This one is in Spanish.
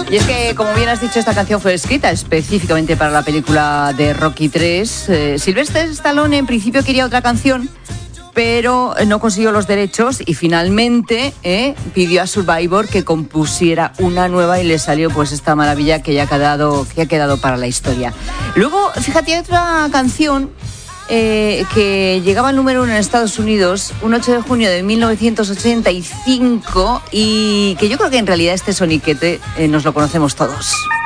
Y es que, como bien has dicho, esta canción fue escrita específicamente para la película de Rocky 3. Sylvester Stallone en principio quería otra canción, pero no consiguió los derechos y finalmente pidió a Survivor que compusiera una nueva y le salió pues esta maravilla que ha quedado para la historia. Luego, fíjate, hay otra canción que llegaba al número 1 en Estados Unidos un 8 de junio de 1985 y que yo creo que en realidad este soniquete nos lo conocemos todos.